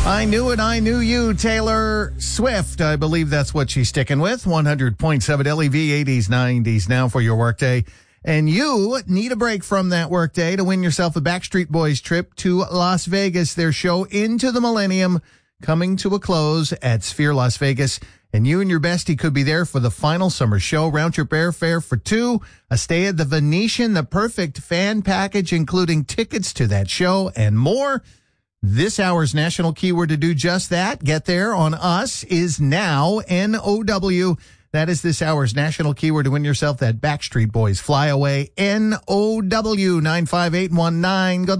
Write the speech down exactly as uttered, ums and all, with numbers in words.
I knew it, I knew you, Taylor Swift. I believe that's what she's sticking with. one hundred point seven L E V, eighties, nineties now for your workday. And you need a break from that workday to win yourself a Backstreet Boys trip to Las Vegas. Their show Into the Millennium coming to a close at Sphere Las Vegas. And you and your bestie could be there for the final summer show. Round trip airfare for two, a stay at the Venetian, the perfect fan package, including tickets to that show and more. This hour's national keyword to do just that, get there on us, is now, N O W. That is this hour's national keyword to win yourself that Backstreet Boys Fly Away, N O W, nine five eight one nine. Good